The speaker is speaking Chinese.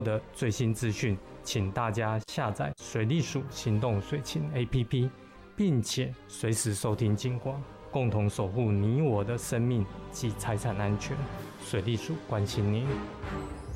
的最新资讯，请大家下载水利署行动水情 APP， 并且随时收听警广，共同守护你我的生命及财产安全。水利署关心您。